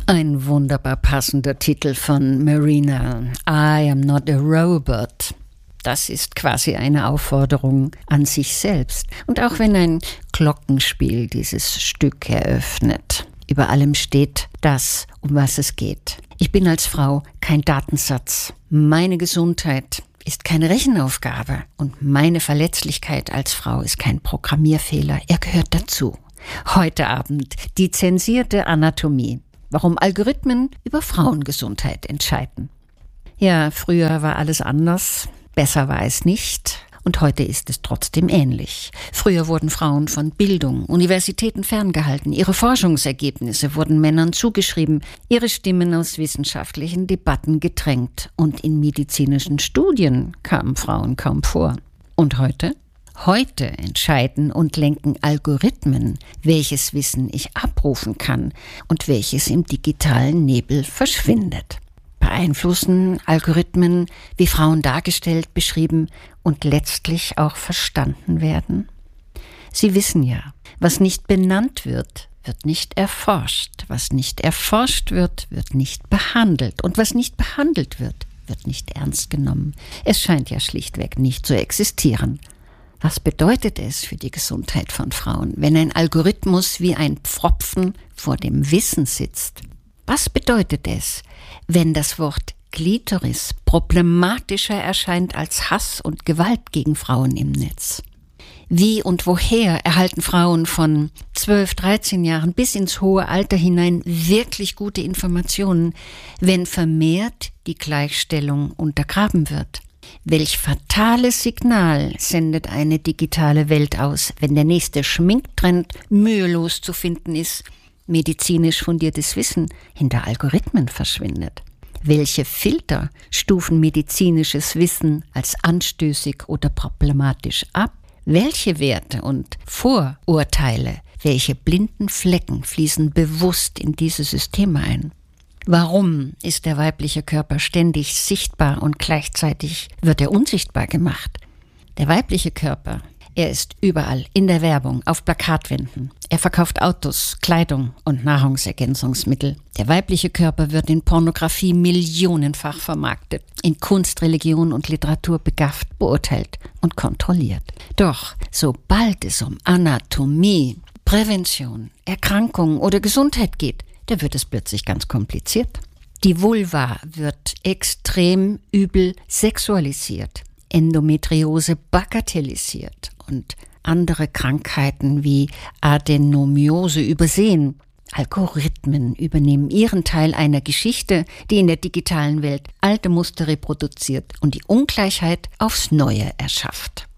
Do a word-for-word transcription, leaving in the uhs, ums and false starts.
Ein wunderbar passender Titel von Marina, I am not a robot. Das ist quasi eine Aufforderung an sich selbst. Und auch wenn ein Glockenspiel dieses Stück eröffnet, über allem steht das, um was es geht. Ich bin als Frau kein Datensatz. Meine Gesundheit ist keine Rechenaufgabe und meine Verletzlichkeit als Frau ist kein Programmierfehler. Er gehört dazu. Heute Abend die zensierte Anatomie. Warum Algorithmen über Frauengesundheit entscheiden. Ja, früher war alles anders. Besser war es nicht. Und heute ist es trotzdem ähnlich. Früher wurden Frauen von Bildung, Universitäten ferngehalten. Ihre Forschungsergebnisse wurden Männern zugeschrieben. Ihre Stimmen aus wissenschaftlichen Debatten gedrängt. Und in medizinischen Studien kamen Frauen kaum vor. Und heute? Heute entscheiden und lenken Algorithmen, welches Wissen ich abrufen kann und welches im digitalen Nebel verschwindet. Beeinflussen Algorithmen, wie Frauen dargestellt, beschrieben und letztlich auch verstanden werden? Sie wissen ja, was nicht benannt wird, wird nicht erforscht. Was nicht erforscht wird, wird nicht behandelt. Und was nicht behandelt wird, wird nicht ernst genommen. Es scheint ja schlichtweg nicht zu existieren. Was bedeutet es für die Gesundheit von Frauen, wenn ein Algorithmus wie ein Pfropfen vor dem Wissen sitzt? Was bedeutet es, wenn das Wort Klitoris problematischer erscheint als Hass und Gewalt gegen Frauen im Netz? Wie und woher erhalten Frauen von zwölf, dreizehn Jahren bis ins hohe Alter hinein wirklich gute Informationen, wenn vermehrt die Gleichstellung untergraben wird? Welch fatales Signal sendet eine digitale Welt aus, wenn der nächste Schminktrend mühelos zu finden ist, medizinisch fundiertes Wissen hinter Algorithmen verschwindet? Welche Filter stufen medizinisches Wissen als anstößig oder problematisch ab? Welche Werte und Vorurteile, welche blinden Flecken fließen bewusst in diese Systeme ein? Warum ist der weibliche Körper ständig sichtbar und gleichzeitig wird er unsichtbar gemacht? Der weibliche Körper, er ist überall, in der Werbung, auf Plakatwänden. Er verkauft Autos, Kleidung und Nahrungsergänzungsmittel. Der weibliche Körper wird in Pornografie millionenfach vermarktet, in Kunst, Religion und Literatur begafft, beurteilt und kontrolliert. Doch sobald es um Anatomie, Prävention, Erkrankung oder Gesundheit geht, da wird es plötzlich ganz kompliziert. Die Vulva wird extrem übel sexualisiert, Endometriose bagatellisiert und andere Krankheiten wie Adenomiose übersehen. Algorithmen übernehmen ihren Teil einer Geschichte, die in der digitalen Welt alte Muster reproduziert und die Ungleichheit aufs Neue erschafft.